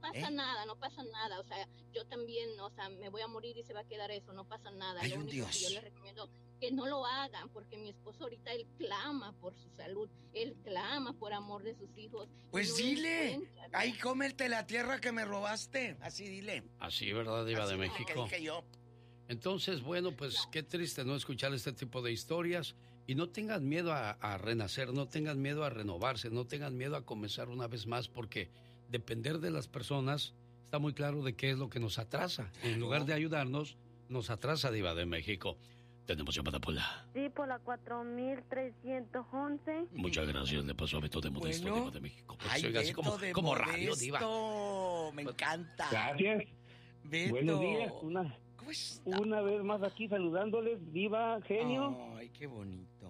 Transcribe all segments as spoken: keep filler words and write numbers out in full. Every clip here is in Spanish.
pasa ¿Eh? nada, no pasa nada, o sea, yo también, o sea, me voy a morir y se va a quedar eso, no pasa nada. Hay Lo un único Dios. que yo les recomiendo que no lo hagan, porque mi esposo ahorita él clama por su salud, él clama por amor de sus hijos. Pues no dile, ahí cómete la tierra que me robaste, así dile. Así, ¿verdad, Diva así de dile México? Que dije yo. Entonces, bueno, pues qué triste no escuchar este tipo de historias y no tengan miedo a, a renacer, no tengan miedo a renovarse, no tengan miedo a comenzar una vez más, porque depender de las personas está muy claro de qué es lo que nos atrasa. En lugar de ayudarnos, nos atrasa, Diva de México. Tenemos llamada por la... Sí, por la cuatro mil trescientos once. Muchas gracias, le pasó a Beto de Modesto, Bueno. Diva de México. Porque Ay, se oiga así Beto como, de como radio, Diva. Modesto, me encanta. Gracias. Beto. Buenos días. Una, ¿Cómo está? una vez más aquí saludándoles, Diva, genio. Ay, qué bonito.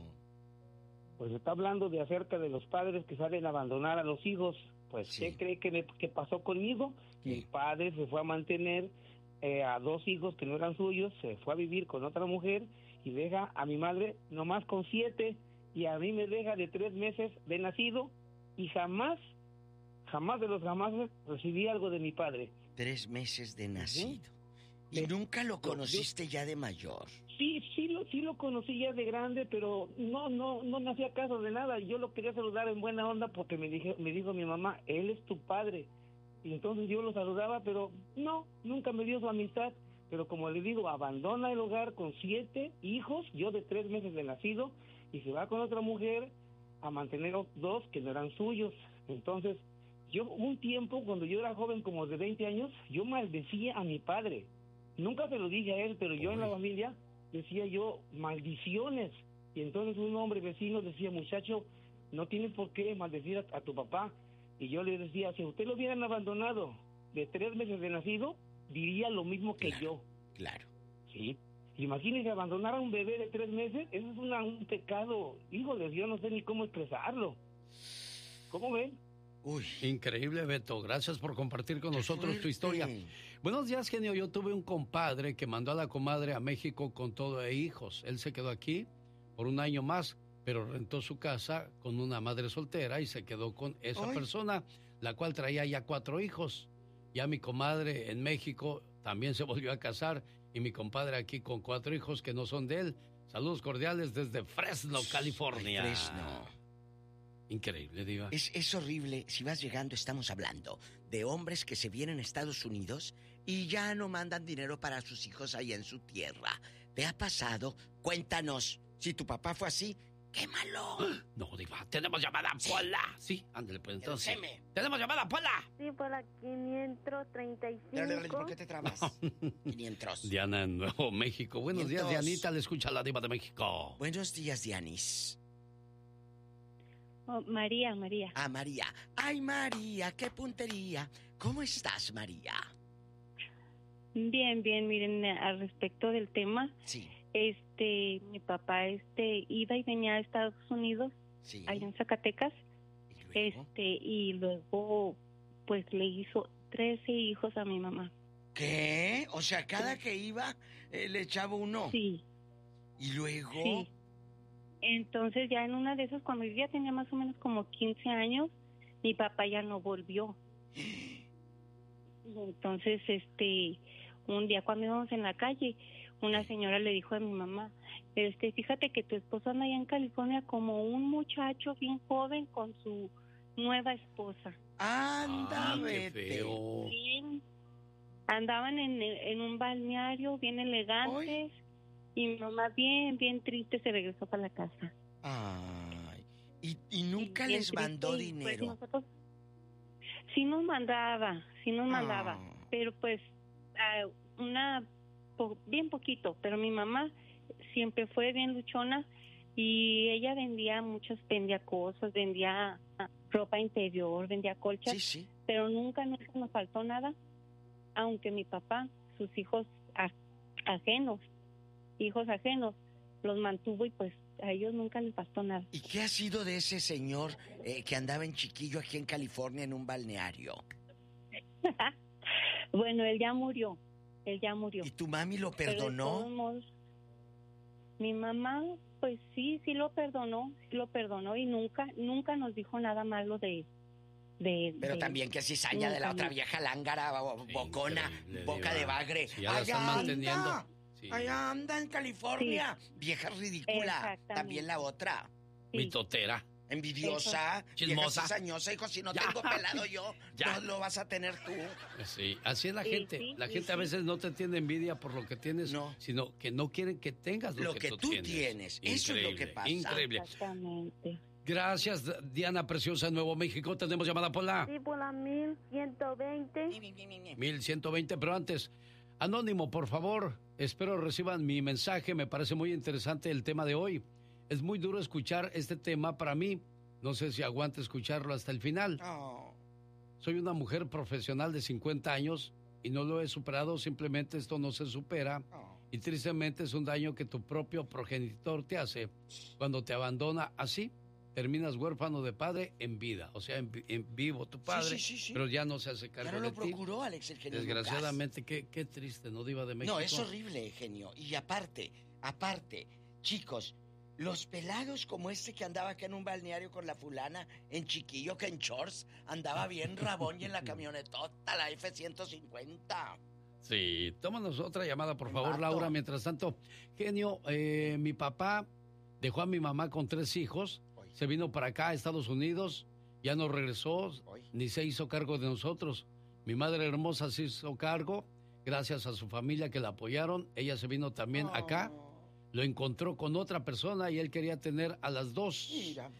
Pues está hablando de acerca de los padres que salen a abandonar a los hijos. Pues, Sí. ¿qué cree que, me, que pasó conmigo? ¿Qué? Mi padre se fue a mantener eh, a dos hijos que no eran suyos, se fue a vivir con otra mujer y deja a mi madre nomás con siete y a mí me deja de tres meses de nacido y jamás, jamás de los jamás recibí algo de mi padre. Tres meses de nacido. ¿Y Sí. nunca lo Yo- conociste ya de mayor? Sí, sí lo, sí lo conocí ya de grande, pero no, no, no me hacía caso de nada. Yo lo quería saludar en buena onda porque me dije, me dijo mi mamá, él es tu padre. Y entonces yo lo saludaba, pero no, nunca me dio su amistad. Pero como le digo, abandona el hogar con siete hijos, yo de tres meses de nacido, y se va con otra mujer a mantener dos que no eran suyos. Entonces, yo un tiempo, cuando yo era joven, como de veinte años, yo maldecía a mi padre. Nunca se lo dije a él, pero yo en la familia decía yo maldiciones. Y entonces un hombre vecino decía, muchacho, no tienes por qué maldecir a, a tu papá. Y yo le decía, si a usted lo hubieran abandonado de tres meses de nacido, diría lo mismo que Claro, yo. Claro. Sí. Imagínese abandonar a un bebé de tres meses, eso es una, un pecado. Híjole, yo no sé ni cómo expresarlo. ¿Cómo ven? Uy. Increíble, Beto. Gracias por compartir con Qué nosotros tu fuerte. historia. Buenos días, genio. Yo tuve un compadre que mandó a la comadre a México con todo e hijos. Él se quedó aquí por un año más, pero rentó su casa con una madre soltera y se quedó con esa Ay. persona, la cual traía ya cuatro hijos. Ya mi comadre en México también se volvió a casar y mi compadre aquí con cuatro hijos que no son de él. Saludos cordiales desde Fresno, California. Ay, Fresno. Increíble, Diva. Es, es horrible. Si vas llegando, estamos hablando de hombres que se vienen a Estados Unidos y ya no mandan dinero para sus hijos ahí en su tierra. ¿Te ha pasado? Cuéntanos. Si tu papá fue así, quémalo. No, Diva, tenemos llamada, Pola. Sí, ándale, pues entonces. Seme. Tenemos llamada, Pola. Sí, por la quinientos treinta y cinco. ¿Por qué te trabas? quinientos. Diana en Nuevo México. Buenos días, quinientos. Dianita, le escucha la Diva de México. Buenos días, Dianis. Oh, María, María. Ah, María. Ay, María, qué puntería. ¿Cómo estás, María? Bien, bien, miren, al respecto del tema, Sí, este, mi papá, este, iba y venía a Estados Unidos, sí. allá en Zacatecas, ¿Y luego? este, y luego, pues, le hizo trece hijos a mi mamá. ¿Qué? O sea, cada que iba eh, le echaba uno. Sí, ¿Y luego? sí. Entonces, ya en una de esas, cuando yo ya tenía más o menos como quince años, mi papá ya no volvió. Y entonces, este, un día cuando íbamos en la calle, una señora le dijo a mi mamá, este, fíjate que tu esposo anda allá en California como un muchacho bien joven con su nueva esposa. Anda, Ah, qué vete. feo. Bien, andaban en, en un balneario bien elegantes y mi mamá bien, bien triste se regresó para la casa. Ay. ¿Y, y nunca Bien les mandó triste, y, pues, dinero? nosotros, sí nos mandaba, sí nos mandaba, Ah. pero pues ah, una po- bien poquito, pero mi mamá siempre fue bien luchona y ella vendía muchas, vendía cosas, vendía ah, ropa interior, vendía colchas, Sí, sí. pero nunca, nunca nos faltó nada, aunque mi papá, sus hijos a- ajenos, hijos ajenos, los mantuvo y pues a ellos nunca les faltó nada. ¿Y qué ha sido de ese señor eh, que andaba en chiquillo aquí en California en un balneario? Bueno, él ya murió, él ya murió. ¿Y tu mami lo Pero de todos perdonó? modos, mi mamá, pues sí, sí lo perdonó, sí lo perdonó y nunca, nunca nos dijo nada malo de él. de... Pero de también que cizaña de la otra vieja lángara, bo- Sí, bocona, increíble, boca Diva. de bagre. Si ya la Allá están manteniendo. anda, Sí. allá anda en California. Vieja ridícula. Exactamente. También la otra. sí. Mitotera. Envidiosa, vieja Chismosa. cizañosa, hijo, si no Ya. tengo pelado yo, Ya. no lo vas a tener tú. Sí, así es la Sí, gente. sí, la sí, gente a sí. veces no te tiene envidia por lo que tienes, No. sino que no quieren que tengas lo, Lo que tú tienes. Eso es lo que pasa. Increíble. Exactamente. Gracias, Diana Preciosa, en Nuevo México. Tenemos llamada por la Sí, por la mil ciento veinte. mil ciento veinte, pero antes, Anónimo, por favor, espero reciban mi mensaje. Me parece muy interesante el tema de hoy. Es muy duro escuchar este tema para mí. No sé si aguante escucharlo hasta el final. Oh. Soy una mujer profesional de cincuenta años y no lo he superado, simplemente esto no se supera. Oh. Y tristemente es un daño que tu propio progenitor te hace cuando te abandona así. Terminas huérfano de padre en vida, o sea, en, vi- en vivo tu padre, Sí, sí, sí, sí. pero ya no se hace Ya cargo no de lo ti. procuró Alex el genio Desgraciadamente, qué, qué triste, ¿no, Diva de Lucas. México? No, es horrible, genio. Y aparte, aparte, chicos, los pelados como este que andaba acá en un balneario con la fulana, en chiquillo que en shorts, andaba bien rabón y en la camionetota, la F ciento cincuenta. Sí, tómanos otra llamada, por Un favor, vato. Laura. Mientras tanto, genio, eh, mi papá dejó a mi mamá con tres hijos, Oy. se vino para acá a Estados Unidos, ya no regresó, Oy. ni se hizo cargo de nosotros. Mi madre hermosa se hizo cargo, gracias a su familia que la apoyaron. Ella se vino también acá, Oh, lo encontró con otra persona y él quería tener a las dos. mira.